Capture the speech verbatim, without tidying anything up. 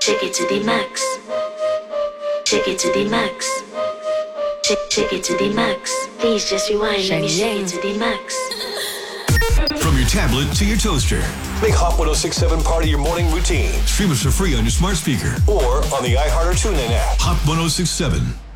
Shake it to the max. Shake it to the max. Shake, shake it to the max. Please just rewind. Let me shake it to the max. From your tablet to your toaster. Make Hot one oh six point seven part of your morning routine. Stream us for free on your smart speaker. Or on the iHeart or TuneIn app. Hot one oh six point seven.